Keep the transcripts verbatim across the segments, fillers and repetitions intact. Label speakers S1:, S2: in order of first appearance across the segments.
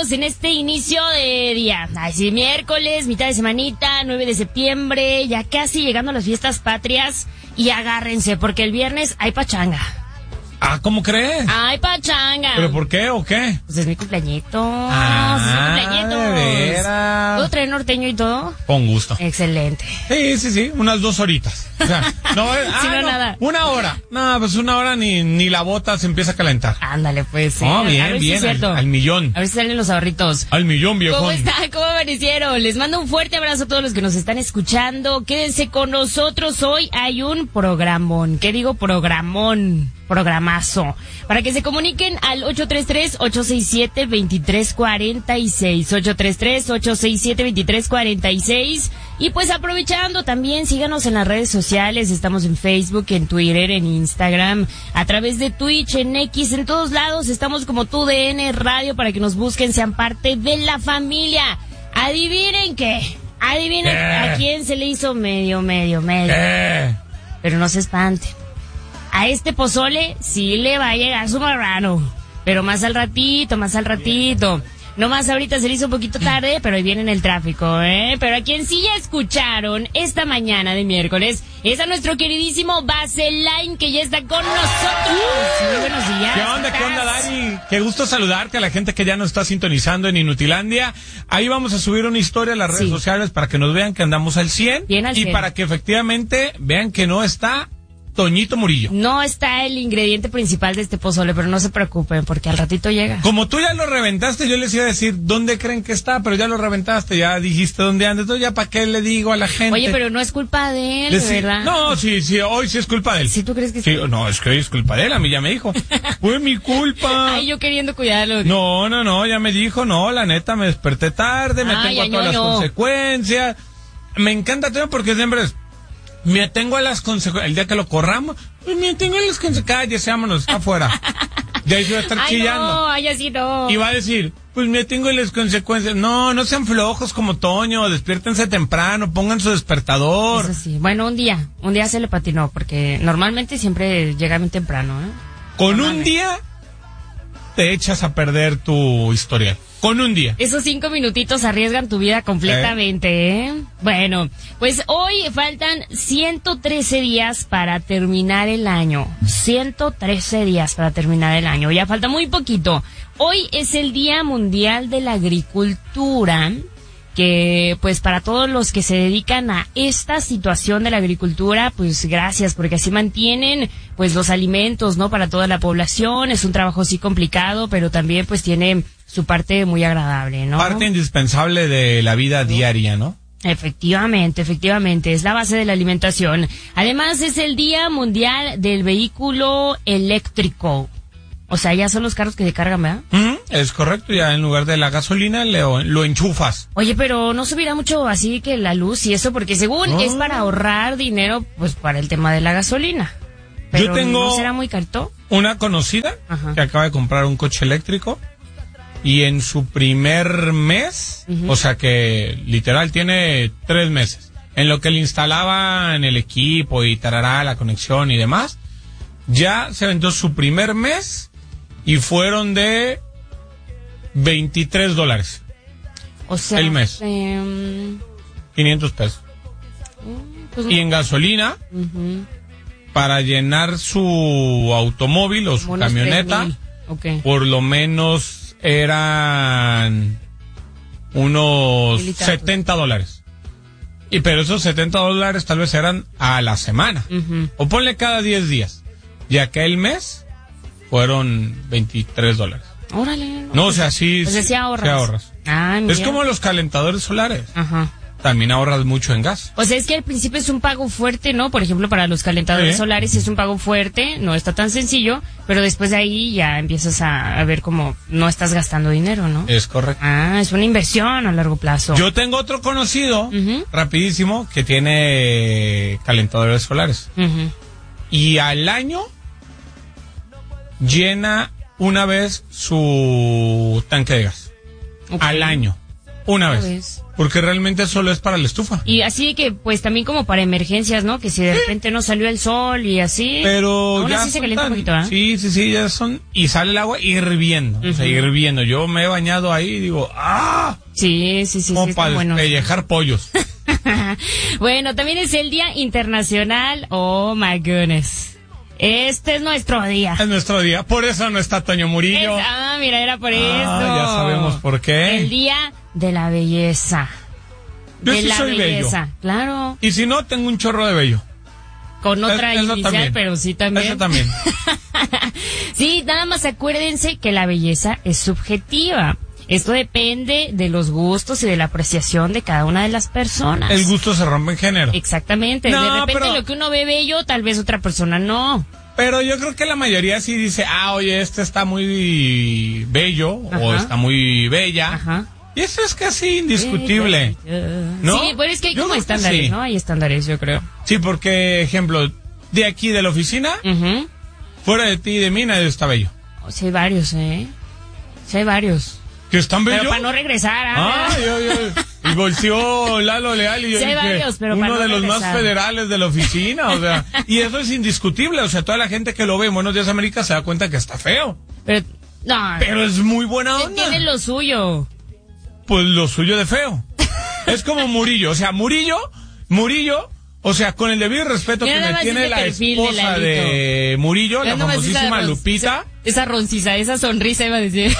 S1: estamos en este inicio de día. Ay, sí, miércoles, mitad de semanita, nueve de septiembre, ya casi llegando a las fiestas patrias. Y agárrense, porque el viernes hay pachanga.
S2: Ah, ¿cómo crees?
S1: Hay pachanga.
S2: ¿Pero por qué o qué?
S1: Pues es mi cumpleañito.
S2: Ah,
S1: es mi cumpleañito.
S2: de veras.
S1: ¿Puedo traer norteño y todo?
S2: Con gusto.
S1: Excelente.
S2: Sí, sí, sí, unas dos horitas. O sea, no, eh,
S1: Si
S2: ah,
S1: no,
S2: no,
S1: nada.
S2: Una hora. No, pues una hora ni, ni la bota se empieza a calentar.
S1: Ándale, pues.
S2: No,
S1: eh.
S2: bien,
S1: A ver si
S2: bien,
S1: es cierto.
S2: al, al millón.
S1: A ver si salen los ahorritos.
S2: Al millón, viejón.
S1: ¿Cómo están? ¿Cómo amanecieron? Les mando un fuerte abrazo a todos los que nos están escuchando. Quédense con nosotros. Hoy hay un programón. ¿Qué digo? Programón. Programazo. Para que se comuniquen al ocho tres tres, ocho seis siete, dos tres cuatro seis. ocho tres tres, ocho seis siete, dos tres cuatro seis. Y pues aprovechando también, síganos en las redes sociales. Estamos en Facebook, en Twitter, en Instagram, a través de Twitch, en X, en todos lados. Estamos como Tu D N Radio para que nos busquen, sean parte de la familia. Adivinen qué. Adivinen
S2: ¿Qué?
S1: a quién se le hizo medio, medio, medio.
S2: Eh.
S1: Pero no se espante. A este pozole sí le va a llegar su marrano. Pero más al ratito, más al ratito. No más ahorita se le hizo un poquito tarde, pero ahí viene en el tráfico, ¿eh? Pero a quien sí ya escucharon esta mañana de miércoles es a nuestro queridísimo Vaseline, que ya está con nosotros. Muy buenos días.
S2: ¿Qué onda, qué onda, Dani? Qué gusto saludarte a la gente que ya nos está sintonizando en Inutilandia. Ahí vamos a subir una historia a las redes
S1: Sí.
S2: sociales para que nos vean que andamos al cien.
S1: Bien al
S2: y
S1: cien.
S2: para que efectivamente vean que no está Toñito Murillo.
S1: No está el ingrediente principal de este pozole, pero no se preocupen, porque al ratito llega.
S2: Como tú ya lo reventaste, yo les iba a decir dónde creen que está, pero ya lo reventaste, ya dijiste dónde anda, entonces ya para qué le digo a la gente.
S1: Oye, pero no es culpa de él,
S2: Decir-
S1: ¿verdad?
S2: No, sí, sí, hoy sí es culpa de él.
S1: ¿Sí tú crees que
S2: Sí,
S1: sí?
S2: no, es que hoy es culpa de él, a mí ya me dijo. Fue mi culpa.
S1: Ay, yo queriendo cuidarlo.
S2: No, no, no, ya me dijo, no, la neta, me desperté tarde, me
S1: Ay,
S2: tengo a todas
S1: añoño.
S2: las consecuencias. Me encanta tema porque siempre es, me atengo a las consecuencias. El día que lo corramos, pues me atengo a las consecuencias. Cállese, vámonos, está afuera. Ya ahí se va a estar
S1: Ay,
S2: chillando.
S1: no, ay, así no.
S2: Y va a decir, pues me atengo a las consecuencias. No, no sean flojos como Toño, despiértense temprano, pongan su despertador.
S1: Eso sí. Bueno, un día, un día se le patinó, porque normalmente siempre llega muy temprano, ¿eh?
S2: Con
S1: No
S2: un
S1: mames.
S2: día te echas a perder tu historial. Con un día.
S1: Esos cinco minutitos arriesgan tu vida completamente, ¿eh? Bueno, pues hoy faltan ciento trece días para terminar el año. ciento trece días para terminar el año. Ya falta muy poquito. Hoy es el Día Mundial de la Agricultura, que pues para todos los que se dedican a esta situación de la agricultura, pues gracias, porque así mantienen pues los alimentos, ¿no? Para toda la población. Es un trabajo sí complicado, pero también pues tiene su parte muy agradable, ¿no?
S2: Parte indispensable de la vida diaria, ¿no?
S1: Efectivamente, efectivamente, es la base de la alimentación. Además es el Día Mundial del Vehículo Eléctrico. O sea, ya son los carros que se cargan, ¿verdad?
S2: Ujú, es correcto, ya en lugar de la gasolina lo, lo enchufas.
S1: Oye, pero no subirá mucho así que la luz y eso, porque según
S2: No.
S1: es para ahorrar dinero, pues para el tema de la gasolina. Pero
S2: Yo tengo-
S1: ¿no será muy carto?
S2: Una conocida
S1: Ajá.
S2: que acaba de comprar un coche eléctrico y en su primer mes,
S1: Ujú.
S2: o sea que literal tiene tres meses, en lo que le instalaban el equipo y tarará, la conexión y demás, ya se vendió su primer mes y fueron de veintitrés dólares,
S1: O sea,
S2: El mes.
S1: em,
S2: quinientos pesos.
S1: pues,
S2: Y en gasolina,
S1: ujú,
S2: para llenar su automóvil o su
S1: como unos
S2: camioneta,
S1: tres mil. Ok.
S2: por lo menos eran unos
S1: Mil y tantos.
S2: setenta dólares. Y pero esos setenta dólares tal vez eran a la semana.
S1: Ujú.
S2: O ponle cada diez días. Y aquel mes fueron veintitrés dólares.
S1: Órale.
S2: No, o sea, sí,
S1: Pues
S2: sí,
S1: sí ahorras.
S2: sí ahorras.
S1: Ah, mira.
S2: Es como los calentadores solares.
S1: Ajá.
S2: También ahorras mucho en gas.
S1: O sea, es que al principio es un pago fuerte, ¿no? Por ejemplo, para los calentadores
S2: Sí.
S1: solares es un pago fuerte, no está tan sencillo, pero después de ahí ya empiezas a, a ver cómo no estás gastando dinero, ¿no?
S2: Es correcto.
S1: Ah, es una inversión a largo plazo.
S2: Yo tengo otro conocido,
S1: Ujú.
S2: rapidísimo, que tiene calentadores solares.
S1: Ujú.
S2: Y al año llena una vez su tanque de gas.
S1: Ok.
S2: Al año. Una,
S1: Una
S2: vez.
S1: vez.
S2: Porque realmente solo es para la estufa.
S1: Y así que, pues, también como para emergencias, ¿no? Que si de repente no salió el sol y así.
S2: Pero
S1: aún
S2: ya
S1: así se
S2: son
S1: calienta
S2: tan-
S1: un poquito, ¿ah?
S2: Sí, sí, sí, ya son... Y sale el agua hirviendo. O sea,
S1: Ujú.
S2: hirviendo. Yo me he bañado ahí y digo, ¡ah!
S1: Sí, sí, sí,
S2: Como
S1: sí,
S2: para
S1: está bueno.
S2: despellejar pollos.
S1: Bueno, también es el Día Internacional. Oh, my goodness. Este es nuestro día.
S2: Es nuestro día. Por eso no está Toño Murillo.
S1: Es- ah, mira, era por
S2: Ah,
S1: eso.
S2: ya sabemos por qué.
S1: El Día de la Belleza.
S2: Yo
S1: de
S2: sí
S1: la
S2: soy
S1: belleza,
S2: bello.
S1: claro.
S2: Y si no, tengo un chorro de vello.
S1: Con otra
S2: Es- eso
S1: inicial,
S2: también.
S1: pero sí también.
S2: Eso también.
S1: Sí, nada más acuérdense que la belleza es subjetiva. Esto depende de los gustos y de la apreciación de cada una de las personas.
S2: El gusto se rompe en género.
S1: Exactamente.
S2: No,
S1: de repente
S2: pero-
S1: lo que uno ve bello, tal vez otra persona no.
S2: Pero yo creo que la mayoría sí dice, ah, oye, este está muy bello
S1: Ajá.
S2: o está muy bella.
S1: Ajá.
S2: Y eso es casi indiscutible. ¿No?
S1: Sí, pero es que hay
S2: Yo
S1: como
S2: creo que
S1: estándares,
S2: sí.
S1: ¿no? Hay estándares, yo creo.
S2: Sí, porque, ejemplo, de aquí de la oficina,
S1: Ujú.
S2: fuera de ti y de mí, nadie está bello.
S1: Oh, sí hay varios, ¿eh? Sí hay varios.
S2: ¿Que están bellos?
S1: Pero para no regresar, ¿ah?
S2: Ah, yo, yo, y volteó Lalo Leal y yo
S1: Sí hay
S2: dije,
S1: varios, pero
S2: uno
S1: para no
S2: de los más
S1: regresar.
S2: federales de la oficina, o sea, y eso es indiscutible, o sea, toda la gente que lo ve en Buenos Días América se da cuenta que está feo,
S1: Pero, no,
S2: pero es muy buena onda.
S1: tiene lo suyo.
S2: Pues lo suyo de feo. Es como Murillo, o sea, Murillo, Murillo, o sea, con el debido respeto
S1: Mira
S2: que
S1: nada
S2: me
S1: más
S2: tiene
S1: ese
S2: la
S1: perfil de
S2: esposa
S1: Lalito.
S2: de Murillo,
S1: Mira
S2: la
S1: nomás esa
S2: famosísima
S1: ron-
S2: Lupita.
S1: Esa, esa roncisa, esa sonrisa iba a decir.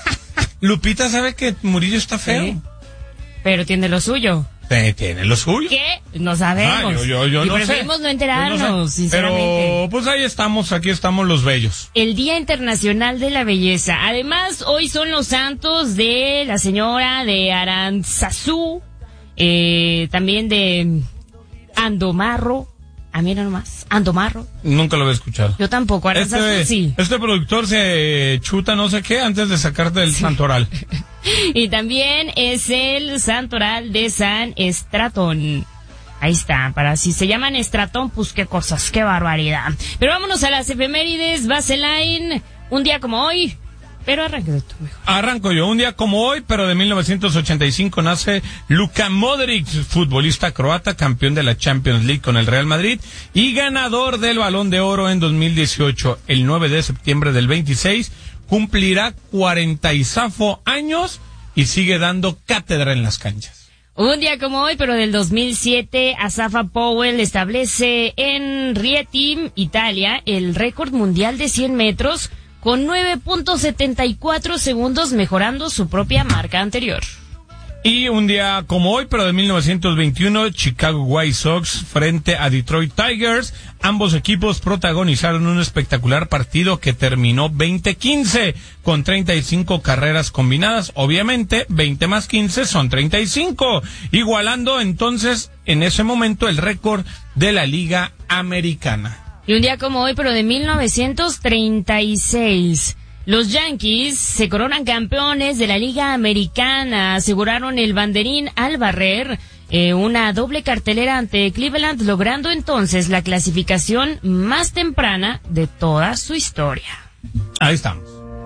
S2: Lupita sabe que Murillo está feo.
S1: Sí. Pero tiene lo suyo.
S2: Sí, tiene lo suyo.
S1: ¿Qué? No sabemos.
S2: Ah, yo, yo, yo
S1: y
S2: no sé.
S1: preferimos no
S2: Yo
S1: enterarnos,
S2: no sé.
S1: sinceramente.
S2: Pero pues ahí estamos, aquí estamos los bellos.
S1: El Día Internacional de la Belleza. Además, hoy son los santos de la señora de Aranzazú, eh, también de Andomarro. Ah, mira nomás, Andomarro.
S2: Nunca lo había escuchado.
S1: Yo tampoco, Aranzazú
S2: Este,
S1: sí.
S2: este productor se chuta no sé qué antes de sacarte del santoral.
S1: Y también es el santoral de San Estratón. Ahí está, para si se llaman Estratón, pues qué cosas, qué barbaridad. Pero vámonos a las efemérides, Vaseline, un día como hoy. Pero arranque de tú mejor.
S2: Arranco yo, un día como hoy, pero de mil novecientos ochenta y cinco nace Luka Modric, futbolista croata, campeón de la Champions League con el Real Madrid y ganador del Balón de Oro en dos mil dieciocho. El nueve de septiembre del veintiséis cumplirá cuarenta y zafo años y sigue dando cátedra en las canchas.
S1: Un día como hoy, pero del dos mil siete, Asafa Powell establece en Rieti, Italia, el récord mundial de cien metros con nueve punto setenta y cuatro segundos, mejorando su propia marca anterior.
S2: Y un día como hoy, pero de mil novecientos veintiuno, Chicago White Sox frente a Detroit Tigers. Ambos equipos protagonizaron un espectacular partido que terminó veinte quince con treinta y cinco carreras combinadas. Obviamente, veinte más quince son treinta y cinco, igualando entonces en ese momento el récord de la Liga Americana.
S1: Y un día como hoy, pero de mil novecientos treinta y seis, los Yankees se coronan campeones de la Liga Americana, aseguraron el banderín al barrer eh, una doble cartelera ante Cleveland, logrando entonces la clasificación más temprana de toda su historia.
S2: Ahí estamos.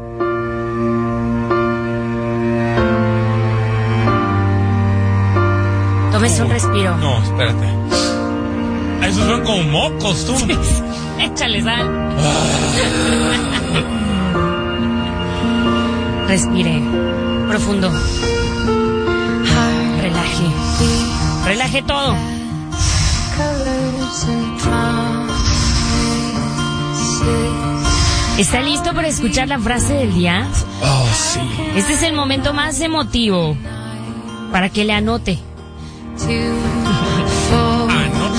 S1: Tómese un respiro.
S2: No, espérate. Esos son como mocos, tú.
S1: Échale sal. Respire. Profundo. Relaje. Relaje todo. ¿Está listo para escuchar la frase del día?
S2: Oh, sí.
S1: Este es el momento más emotivo para que le anote.
S2: Ah, no.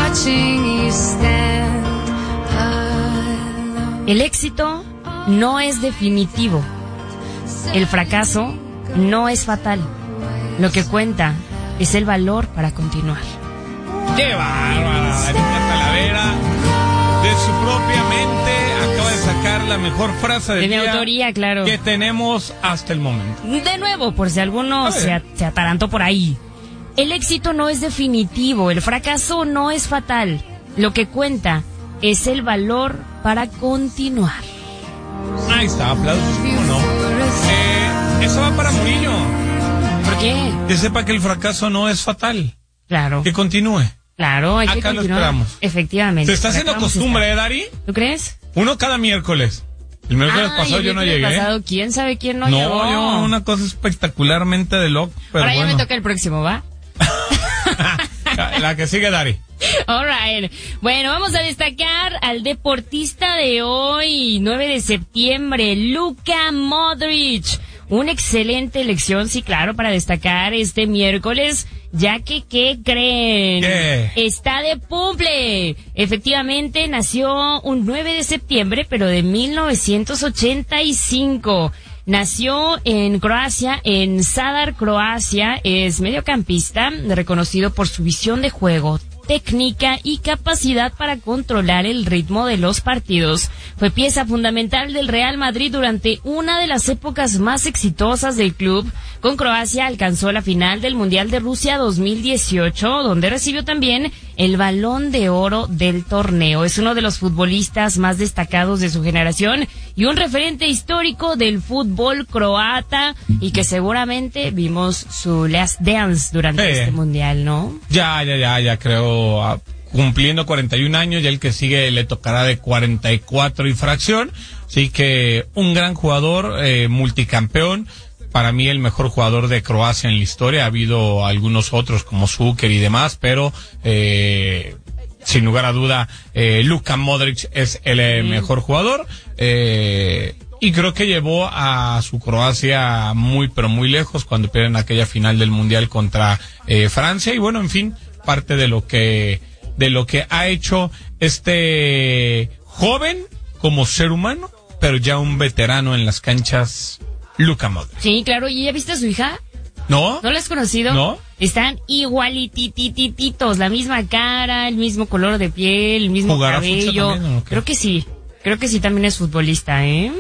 S1: El éxito no es definitivo. El fracaso no es fatal. Lo que cuenta es el valor para continuar.
S2: ¡Qué bárbara! Erika Talavera, de su propia mente, acaba de sacar la mejor frase del
S1: De mi
S2: día
S1: autoría, claro.
S2: que tenemos hasta el momento.
S1: De nuevo, por si alguno
S2: A ver.
S1: se, a- se atarantó por ahí. El éxito no es definitivo, el fracaso no es fatal. Lo que cuenta es el valor para continuar.
S2: Ahí está, aplausos, ¿cómo no? Eh, eso va para Murillo.
S1: ¿Por qué?
S2: Que sepa que el fracaso no es fatal.
S1: Claro.
S2: Que continúe.
S1: Claro, hay que
S2: Acá lo
S1: continuar.
S2: esperamos.
S1: Efectivamente.
S2: Se está haciendo costumbre, ¿eh, Dari?
S1: ¿Tú crees?
S2: Uno cada miércoles. El miércoles
S1: Ah,
S2: pasado
S1: el
S2: yo no
S1: miércoles
S2: llegué.
S1: pasado, ¿quién sabe quién no,
S2: No,
S1: llegó?
S2: yo una cosa espectacularmente de loco, pero
S1: Ahora
S2: bueno.
S1: ya me toca el próximo, ¿va?
S2: la, la que sigue, Dari.
S1: All right. Bueno, vamos a destacar al deportista de hoy, nueve de septiembre, Luka Modric. Una excelente elección, sí, claro, para destacar este miércoles, ya que, ¿qué creen?
S2: ¿Qué?
S1: Está de cumple. Efectivamente, nació un nueve de septiembre, pero de mil novecientos ochenta y cinco. Nació en Croacia, en Zadar, Croacia. Es mediocampista, reconocido por su visión de juego, técnica y capacidad para controlar el ritmo de los partidos. Fue pieza fundamental del Real Madrid durante una de las épocas más exitosas del club. Con Croacia alcanzó la final del Mundial de Rusia dos mil dieciocho, donde recibió también el Balón de Oro del torneo. Es uno de los futbolistas más destacados de su generación y un referente histórico del fútbol croata, y que seguramente vimos su last dance durante
S2: Sí.
S1: este Mundial, ¿no?
S2: Ya, ya, ya, ya creo, ah, cumpliendo cuarenta y un años, ya el que sigue le tocará de cuarenta y cuatro y fracción. Así que un gran jugador, eh, multicampeón. Para mí el mejor jugador de Croacia en la historia. Ha habido algunos otros como Zucker y demás, pero eh, sin lugar a duda, eh, Luka Modric es el eh, mejor jugador. Eh, y creo que llevó a su Croacia muy, pero muy lejos cuando pierden aquella final del Mundial contra eh, Francia. Y bueno, en fin, parte de lo que, de lo que ha hecho este joven como ser humano, pero ya un veterano en las canchas, Luka Modric.
S1: Sí, claro. ¿Y ya viste a su hija?
S2: ¿No?
S1: ¿No la has conocido?
S2: No.
S1: Están igualititititos, la misma cara, el mismo color de piel, el mismo
S2: ¿Jugará futsal
S1: cabello.
S2: también, o qué?
S1: Creo que sí. Creo que sí también es futbolista, ¿eh?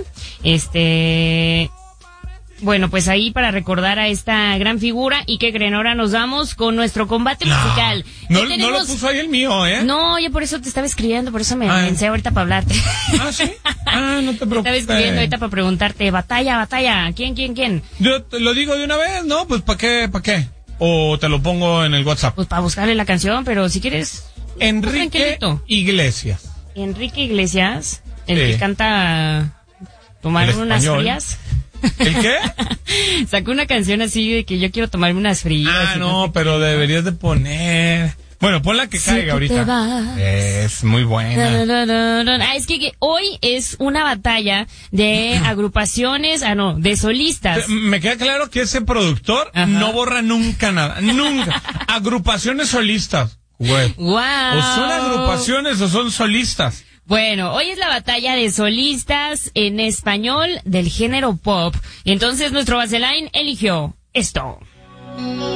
S1: Este... Bueno, pues ahí para recordar a esta gran figura. ¿Y qué creen? Ahora nos vamos con nuestro combate
S2: No.
S1: musical.
S2: No,
S1: ¿Qué
S2: no
S1: tenemos?
S2: lo puso ahí el mío, ¿eh?
S1: No, yo por eso te estaba escribiendo, por eso me
S2: Ah.
S1: pensé ahorita para hablarte.
S2: Ah, ¿sí? Ah, no te
S1: Te estaba
S2: preocupes.
S1: escribiendo ahorita para preguntarte, batalla, batalla, ¿quién, quién, quién?
S2: Yo te lo digo de una vez, ¿no? Pues ¿para qué, para qué? O te lo pongo en el WhatsApp.
S1: Pues para buscarle la canción, pero si quieres...
S2: Enrique
S1: tranquilito.
S2: Iglesias.
S1: Enrique Iglesias, el
S2: Sí.
S1: que canta Tomar
S2: El
S1: unas
S2: español.
S1: frías.
S2: ¿El qué?
S1: Sacó una canción así de que yo quiero tomarme unas frías.
S2: Ah,
S1: y
S2: no,
S1: sé
S2: pero deberías de poner... Bueno, pon la que
S1: Si
S2: caiga
S1: tú te
S2: ahorita.
S1: vas.
S2: Es muy
S1: qué.
S2: buena.
S1: Ah, es que, que hoy es una batalla de agrupaciones, ah no, de solistas.
S2: Me queda claro que ese productor
S1: Ajá.
S2: no borra nunca nada. Nunca. Agrupaciones solistas. Güey.
S1: ¡Wow!
S2: O son agrupaciones o son solistas.
S1: Bueno, hoy es la batalla de solistas en español del género pop. Y entonces nuestro Vaseline eligió esto.